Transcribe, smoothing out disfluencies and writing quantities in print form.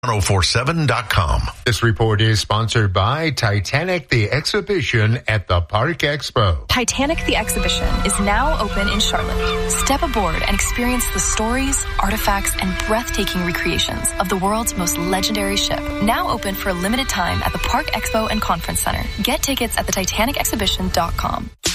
1047.com. This report is sponsored by Titanic the Exhibition at the Park Expo. Titanic the Exhibition is now open in Charlotte. Step aboard and experience the stories, artifacts, and breathtaking recreations of the world's most legendary ship. Now open for a limited time at the Park Expo and Conference Center. Get tickets at thetitanicexhibition.com.